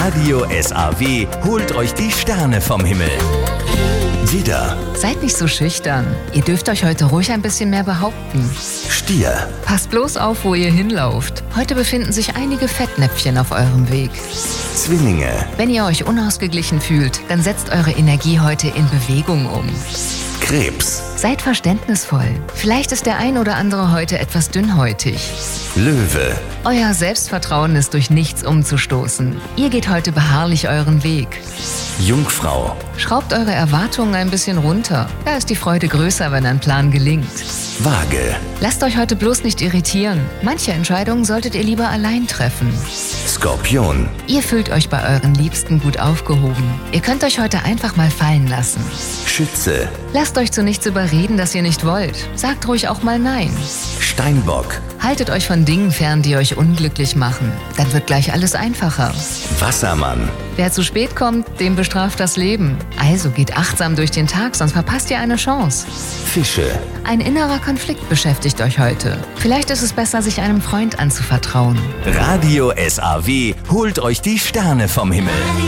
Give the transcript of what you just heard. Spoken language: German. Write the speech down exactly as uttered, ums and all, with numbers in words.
Radio S A W holt euch die Sterne vom Himmel. Widder, Seid nicht so schüchtern. Ihr dürft euch heute ruhig ein bisschen mehr behaupten. Stier, Passt bloß auf, wo ihr hinlauft. Heute befinden sich einige Fettnäpfchen auf eurem Weg. Zwillinge, Wenn ihr euch unausgeglichen fühlt, dann setzt eure Energie heute in Bewegung um. Krebs, Seid verständnisvoll. Vielleicht ist der ein oder andere heute etwas dünnhäutig. Löwe, Euer Selbstvertrauen ist durch nichts umzustoßen. Ihr geht heute beharrlich euren Weg. Jungfrau, Schraubt eure Erwartungen ein bisschen runter. Da ist die Freude größer, wenn ein Plan gelingt. Waage, Lasst euch heute bloß nicht irritieren. Manche Entscheidungen solltet ihr lieber allein treffen. Skorpion, Ihr fühlt euch bei euren Liebsten gut aufgehoben. Ihr könnt euch heute einfach mal fallen lassen. Schütze, Lasst euch zu nichts überreden, das ihr nicht wollt. Sagt ruhig auch mal Nein. Steinbock, Haltet euch von Dingen fern, die euch unglücklich machen. Dann wird gleich alles einfacher. Wassermann, Wer zu spät kommt, dem bestraft das Leben. Also geht achtsam durch den Tag, sonst verpasst ihr eine Chance. Fische, Ein innerer Konflikt beschäftigt euch heute. Vielleicht ist es besser, sich einem Freund anzuvertrauen. Radio S A W holt euch die Sterne vom Himmel.